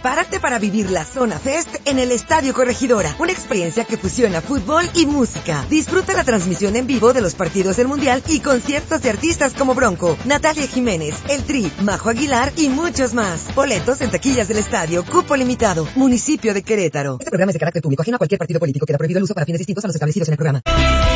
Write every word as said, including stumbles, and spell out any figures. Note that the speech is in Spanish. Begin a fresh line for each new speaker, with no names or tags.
Prepárate para vivir la Zona Fest en el Estadio Corregidora, una experiencia que fusiona fútbol y música. Disfruta la transmisión en vivo de los partidos del Mundial y conciertos de artistas como Bronco, Natalia Jiménez, El Tri, Majo Aguilar y muchos más. Boletos en taquillas del estadio, cupo limitado, municipio de Querétaro. Este programa es de carácter público, ajeno a cualquier partido político. Queda prohibido el uso para fines distintos a los establecidos en el programa.